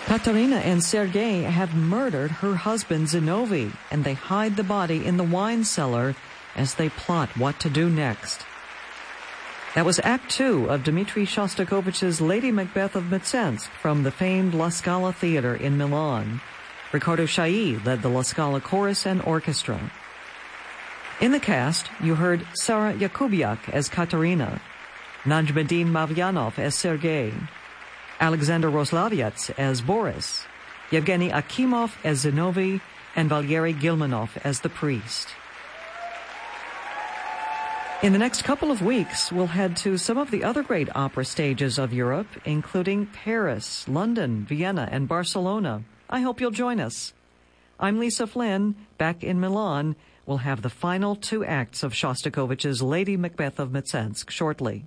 Katerina and Sergei have murdered her husband Zinovy, and they hide the body in the wine cellar as they plot what to do next. That was Act 2 of Dmitri Shostakovich's Lady Macbeth of Mtsensk from the famed La Scala Theater in Milan. Ricardo Chailly led the La Scala Chorus and Orchestra. In the cast, you heard Sarah Yakubiak as Katerina, Najmuddin Mavyanov as Sergei, Alexander Roslaviets as Boris, Yevgeny Akimov as Zinovy, and Valery Gilmanov as the priest. In the next couple of weeks, we'll head to some of the other great opera stages of Europe, including Paris, London, Vienna, and Barcelona. I hope you'll join us. I'm Lisa Flynn. Back in Milan, we'll have the final 2 acts of Shostakovich's Lady Macbeth of Mtsensk shortly.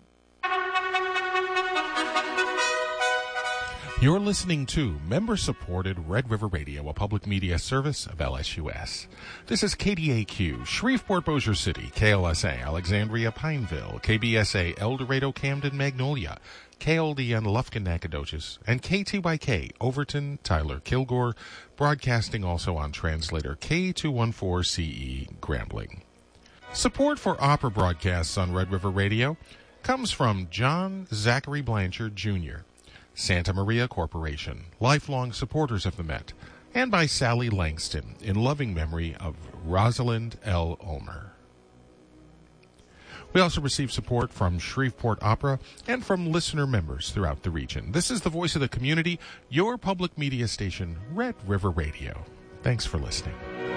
You're listening to member-supported Red River Radio, a public media service of LSUS. This is KDAQ, Shreveport, Bossier City, KLSA, Alexandria, Pineville, KBSA, El Dorado, Camden, Magnolia, KLDN, Lufkin, Nacogdoches, and KTYK, Overton, Tyler, Kilgore, broadcasting also on translator K214CE, Grambling. Support for opera broadcasts on Red River Radio comes from John Zachary Blanchard, Jr., Santa Maria Corporation, lifelong supporters of the Met, and by Sally Langston, in loving memory of Rosalind L. Ulmer. We also receive support from Shreveport Opera and from listener members throughout the region. This is the voice of the community, your public media station, Red River Radio. Thanks for listening.